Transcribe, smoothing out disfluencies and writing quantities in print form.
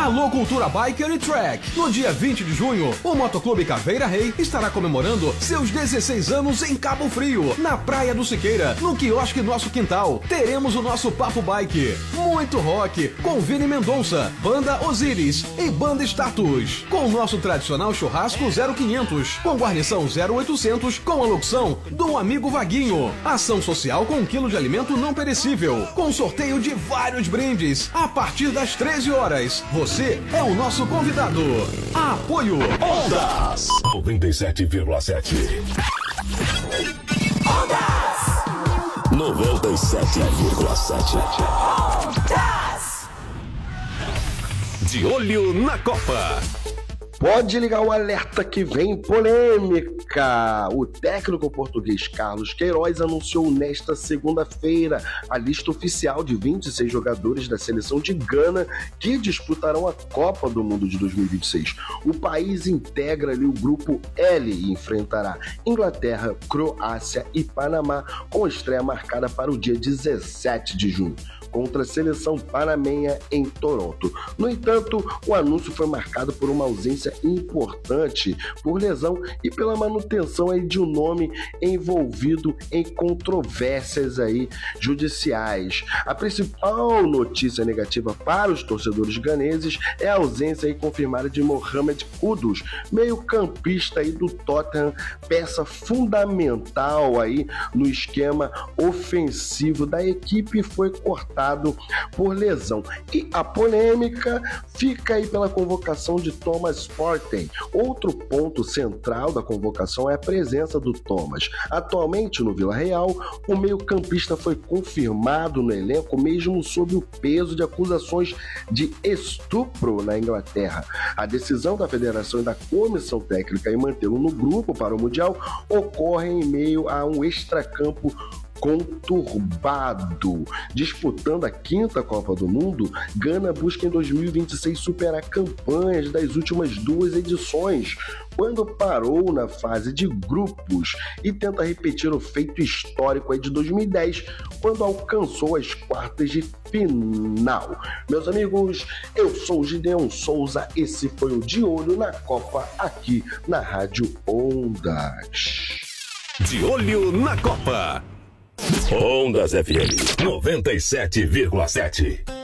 Alô Cultura Biker e Track. No dia 20 de junho, o Motoclube Caveira Rei estará comemorando seus 16 anos em Cabo Frio, na Praia do Siqueira, no quiosque Nosso Quintal. Teremos o nosso Papo Bike, muito rock, com Vini Mendonça, Banda Osiris e Banda Status. Com o nosso tradicional churrasco 0500, com guarnição 0800, com a locução do amigo Vaguinho. Ação social com 1 quilo de alimento não perecível, com sorteio de vários brindes, a partir das 13 horas. Você é o nosso convidado. Apoio Ondas 97,7. Ondas 97,7. Ondas. De olho na Copa. Pode ligar o alerta que vem polêmica. O técnico português Carlos Queiroz anunciou nesta segunda-feira a lista oficial de 26 jogadores da seleção de Gana que disputarão a Copa do Mundo de 2026. O país integra ali o grupo L e enfrentará Inglaterra, Croácia e Panamá, com a estreia marcada para o dia 17 de junho. Contra a seleção panamenha em Toronto. No entanto, o anúncio foi marcado por uma ausência importante por lesão e pela manutenção aí de um nome envolvido em controvérsias aí judiciais. A principal notícia negativa para os torcedores ganeses é a ausência aí confirmada de Mohamed Kudus, meio-campista aí do Tottenham, peça fundamental aí no esquema ofensivo da equipe, foi cortado por lesão. E a polêmica fica aí pela convocação de Thomas Partey. Outro ponto central da convocação é a presença do Thomas. Atualmente no Vila Real, o meio-campista foi confirmado no elenco mesmo sob o peso de acusações de estupro na Inglaterra. A decisão da federação e da comissão técnica em mantê-lo no grupo para o Mundial ocorre em meio a um extracampo conturbado. Disputando a 5ª Copa do Mundo, Gana busca em 2026 superar campanhas das últimas 2 edições, quando parou na fase de grupos, e tenta repetir o feito histórico de 2010, quando alcançou as quartas de final. Meus amigos, eu sou o Gideon Souza, esse foi o De Olho na Copa, aqui na Rádio Ondas. De Olho na Copa. Ondas FM 97,7.